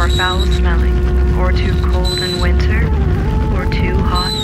foul smelling, or too cold in winter, or too hot